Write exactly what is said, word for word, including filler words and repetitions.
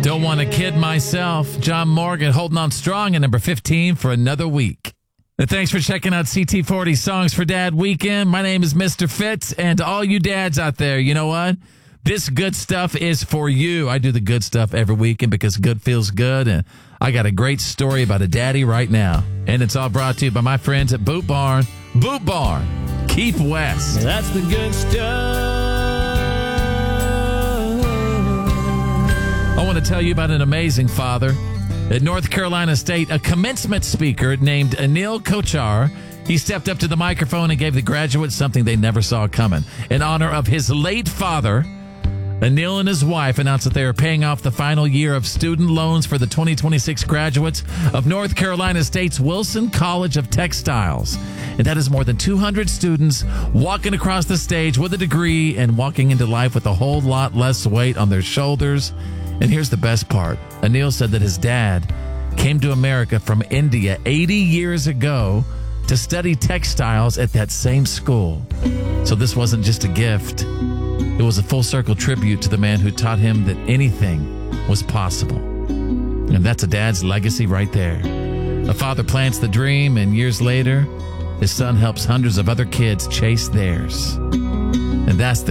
Don't want to kid myself. John Morgan holding on strong at number fifteen for another week. And thanks for checking out C T forty Songs for Dad Weekend. My name is Mister Fitz, and to all you dads out there, you know what? This good stuff is for you. I do the good stuff every weekend because good feels good, and I got a great story about a daddy right now. And it's all brought to you by my friends at Boot Barn. Boot Barn, Keith West. That's the good stuff. I want to tell you about an amazing father. At North Carolina State, a commencement speaker named Anil Kochar, he stepped up to the microphone and gave the graduates something they never saw coming. In honor of his late father, Anil and his wife announced that they are paying off the final year of student loans for the twenty twenty-six graduates of North Carolina State's Wilson College of Textiles. And that is more than two hundred students walking across the stage with a degree and walking into life with a whole lot less weight on their shoulders. And here's the best part. Anil said that his dad came to America from India eighty years ago to study textiles at that same school. So this wasn't just a gift. It was a full circle tribute to the man who taught him that anything was possible. And that's a dad's legacy right there. A father plants the dream, and years later, his son helps hundreds of other kids chase theirs. And that's the